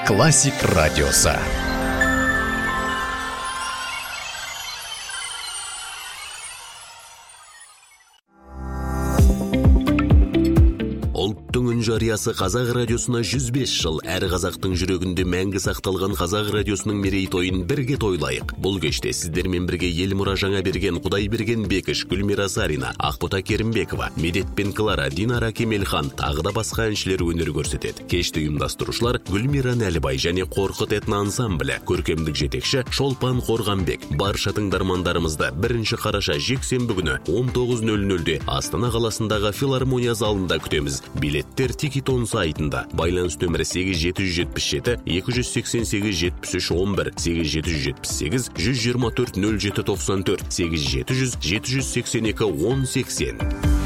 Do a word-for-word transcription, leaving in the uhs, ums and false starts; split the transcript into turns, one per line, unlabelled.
Классик радиосы.
Ұлттың үн жариясы Қазақ радиосына жүз беш жыл, әр қазақтың жүрегінде мәңгі сақталған Қазақ радиосының мерейтойын бірге тойлайық. Бұл кеште сіздермен бірге ел мұра жаңа берген Құдайберген Бекіш, Гүлмира Сарина, Ақбота Керімбекова, Медетпен Клара, Динара Кемелхан, тағы да басқа әншілер өнер көрсетеді. Кешті ұйымдастырушылар Гүлмира Нәлібай және Қорқыт этно ансамблі, көркемдік жетекші Шолпан Қорғанбек. Барша тыңдармандарымызды бірінші қараша жексенбі күні он тоғыз нөл нөлде Астана қаласындағы филармония залында күтеміз. Билеттер Тикетон сайтында. Байланыс нөмірі сегіз жеті жеті жеті екі жүз сексен сегіз жетпіс үш он бір, сегіз жеті жетпіс сегіз жүз жиырма төрт нөл жеті тоқсан төрт, сегіз жеті жүз жеті жүз сексен екі он сексен.